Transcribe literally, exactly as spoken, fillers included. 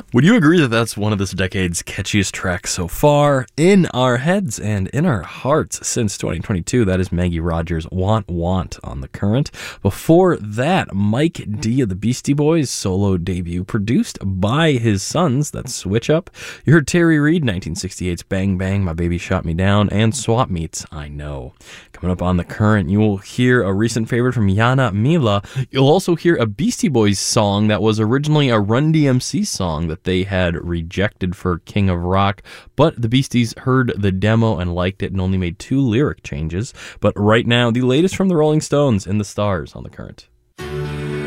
Would you agree that that's one of this decade's catchiest tracks so far? In our heads and in our hearts since twenty twenty-two, that is Maggie Rogers' Want Want on The Current. Before that, Mike D of the Beastie Boys' solo debut, produced by his sons, that's Switch Up. You heard Terry Reid, nineteen sixty-eight's Bang Bang, My Baby Shot Me Down, and Swap Meets, I Know. Coming up on The Current, you will hear a recent favorite from Yana Mila. You'll also hear a Beastie Boys song that was originally a Run D M C song that they had rejected for King of Rock, but the Beasties heard the demo and liked it and only made two lyric changes. But right now, the latest from the Rolling Stones in The Stars on The Current.